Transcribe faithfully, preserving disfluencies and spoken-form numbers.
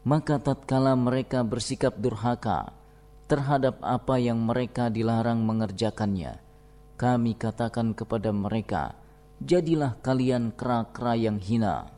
Maka tatkala mereka bersikap durhaka terhadap apa yang mereka dilarang mengerjakannya, kami katakan kepada mereka, jadilah kalian kera-kera yang hina.